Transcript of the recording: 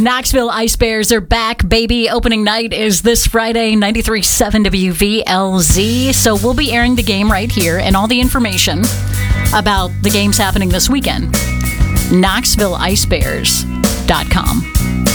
Knoxville Ice Bears are back, baby. Opening night is this Friday, 93.7 WVLZ. So we'll be airing the game right here and all the information about the games happening this weekend. KnoxvilleIceBears.com.